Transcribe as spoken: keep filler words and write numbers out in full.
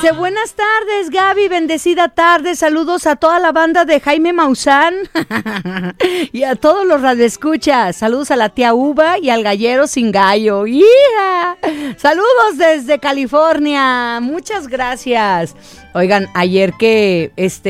Dice, buenas tardes, Gaby, bendecida tarde, saludos a toda la banda de Jaime Maussan y a todos los radioescuchas, saludos a la tía Uva y al gallero sin gallo. ¡Yeah! Saludos desde California, muchas gracias. Oigan, ayer que este